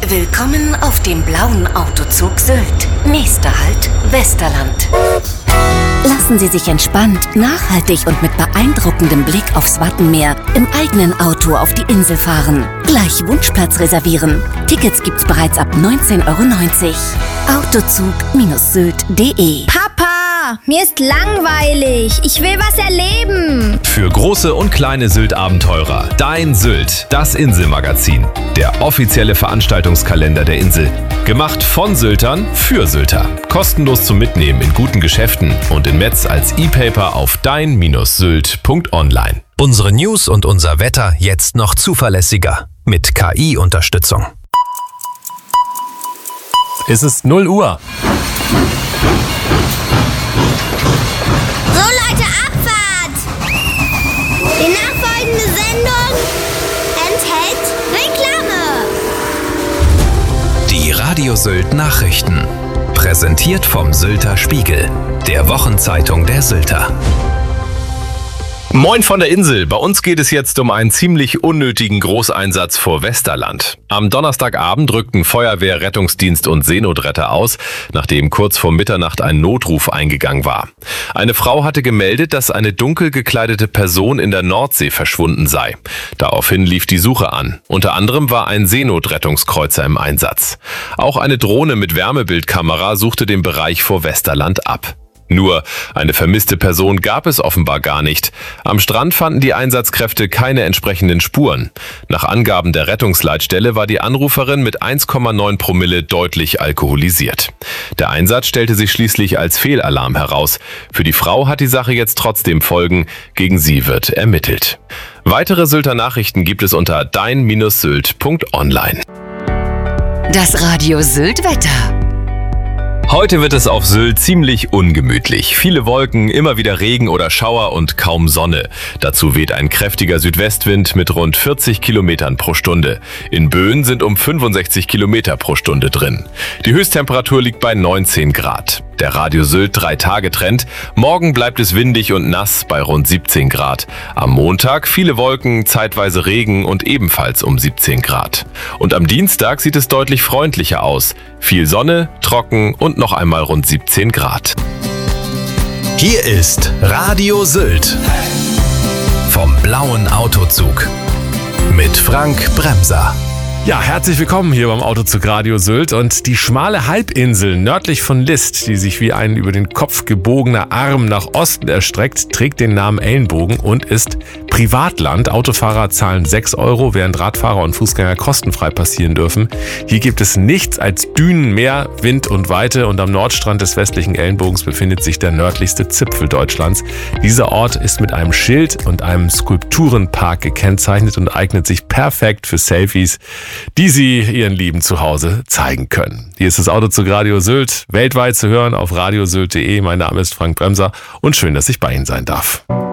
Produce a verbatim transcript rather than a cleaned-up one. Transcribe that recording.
Willkommen auf dem blauen Autozug Sylt. Nächster Halt, Westerland. Lassen Sie sich entspannt, nachhaltig und mit beeindruckendem Blick aufs Wattenmeer im eigenen Auto auf die Insel fahren. Gleich Wunschplatz reservieren. Tickets gibt's bereits ab neunzehn Euro neunzig. Autozug Sylt punkt de. Papa, mir ist langweilig. Ich will was erleben. Für große und kleine Sylt-Abenteurer. Dein Sylt, das Inselmagazin. Der offizielle Veranstaltungskalender der Insel. Gemacht von Syltern für Sylter. Kostenlos zum Mitnehmen in guten Geschäften und in Metz als E-Paper auf dein Sylt punkt online. Unsere News und unser Wetter jetzt noch zuverlässiger. Mit K I-Unterstützung. Es ist null Uhr. So Leute, Abfahrt! Die nachfolgende Sendung enthält Reklame. Die Radio Sylt Nachrichten. Präsentiert vom Sylter Spiegel, der Wochenzeitung der Sylter. Moin von der Insel. Bei uns geht es jetzt um einen ziemlich unnötigen Großeinsatz vor Westerland. Am Donnerstagabend rückten Feuerwehr, Rettungsdienst und Seenotretter aus, nachdem kurz vor Mitternacht ein Notruf eingegangen war. Eine Frau hatte gemeldet, dass eine dunkel gekleidete Person in der Nordsee verschwunden sei. Daraufhin lief die Suche an. Unter anderem war ein Seenotrettungskreuzer im Einsatz. Auch eine Drohne mit Wärmebildkamera suchte den Bereich vor Westerland ab. Nur eine vermisste Person gab es offenbar gar nicht. Am Strand fanden die Einsatzkräfte keine entsprechenden Spuren. Nach Angaben der Rettungsleitstelle war die Anruferin mit eins Komma neun Promille deutlich alkoholisiert. Der Einsatz stellte sich schließlich als Fehlalarm heraus. Für die Frau hat die Sache jetzt trotzdem Folgen. Gegen sie wird ermittelt. Weitere Sylter Nachrichten gibt es unter dein Sylt punkt online. Das Radio Sylt Wetter. Heute wird es auf Sylt ziemlich ungemütlich. Viele Wolken, immer wieder Regen oder Schauer und kaum Sonne. Dazu weht ein kräftiger Südwestwind mit rund vierzig Kilometern pro Stunde. In Böen sind um fünfundsechzig Kilometer pro Stunde drin. Die Höchsttemperatur liegt bei neunzehn Grad. Der Radio Sylt drei-Tage-Trend. Morgen bleibt es windig und nass bei rund siebzehn Grad. Am Montag viele Wolken, zeitweise Regen und ebenfalls um siebzehn Grad. Und am Dienstag sieht es deutlich freundlicher aus. Viel Sonne, trocken und noch einmal rund siebzehn Grad. Hier ist Radio Sylt. Vom blauen Autozug. Mit Frank Bremser. Ja, herzlich willkommen hier beim Autozug Radio Sylt. Und die schmale Halbinsel nördlich von List, die sich wie ein über den Kopf gebogener Arm nach Osten erstreckt, trägt den Namen Ellenbogen und ist Privatland. Autofahrer zahlen sechs Euro, während Radfahrer und Fußgänger kostenfrei passieren dürfen. Hier gibt es nichts als Dünen, Meer, Wind und Weite. Und am Nordstrand des westlichen Ellenbogens befindet sich der nördlichste Zipfel Deutschlands. Dieser Ort ist mit einem Schild und einem Skulpturenpark gekennzeichnet und eignet sich perfekt für Selfies, die Sie Ihren Lieben zu Hause zeigen können. Hier ist das Autozug Radio Sylt, weltweit zu hören auf radio sylt punkt de. Mein Name ist Frank Bremser und schön, dass ich bei Ihnen sein darf.